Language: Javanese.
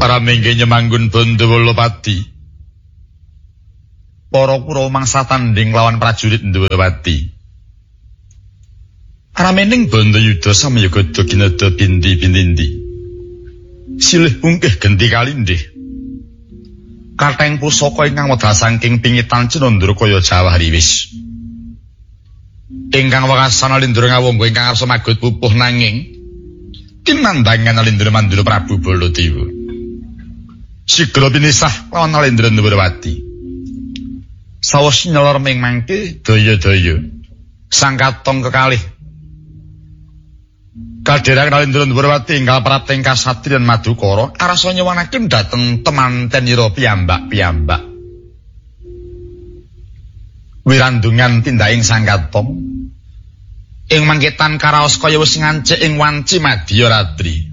para mengke nyemanggun Bandawalapati. Para Kurawa mangsa tanding lawan prajurit Ndawawati. Ramening Bandayuda samya gada kinada bindi-bindi. Silih ungkih genti kalindih. Katheng pusaka ingkang wedal saking pingitan Cinandra kaya jawah riwis. Ingkang wakasana Lindra ngawangga ingkang arsa magot pupuh nanging kinandhangan Lindra Mandura Prabu Baladewa. Sigra pinisah lawan Lindra Ndawawati. Sawas nyelor ming mangke daya-daya sang katong kekalih kadherang Lindra Ndawawati ingkang prating kasatriyan Madukara arasa nyuwunaken dhateng temantenira piyambak-piyambak. Wirandungan tindaking sang katong ing mangketan karaos kaya wis ngancik ing wanci Madya Ratri.